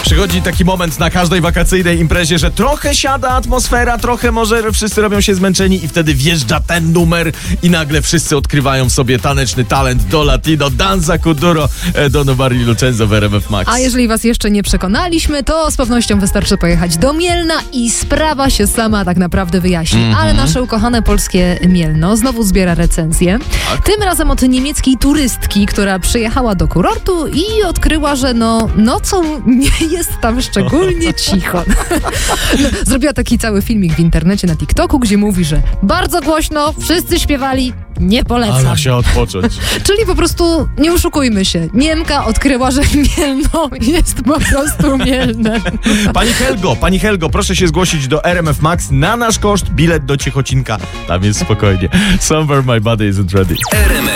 Przychodzi taki moment na każdej wakacyjnej imprezie, że trochę siada atmosfera, trochę może wszyscy robią się zmęczeni i wtedy wjeżdża ten numer i nagle wszyscy odkrywają w sobie taneczny talent do latino, danza kuduro, Don Omar i Lucenzo w RMF Max. A jeżeli was jeszcze nie przekonaliśmy, to z pewnością wystarczy pojechać do Mielna i sprawa się sama tak naprawdę wyjaśni. Ale nasze ukochane polskie Mielno znowu zbiera recenzję. Tak? Tym razem od niemieckiej turystki, która przyjechała do kurortu i odkryła, że nocą nie jest tam szczególnie cicho. Zrobiła taki cały filmik w internecie na TikToku, gdzie mówi, że bardzo głośno, wszyscy śpiewali, nie polecam. Ale się odpocząć. Czyli po prostu, nie oszukujmy się, Niemka odkryła, że Mielno jest po prostu Mielnem. Pani Helgo, proszę się zgłosić do RMF Max na nasz koszt, bilet do Ciechocinka. Tam jest spokojnie. Somewhere my body isn't ready.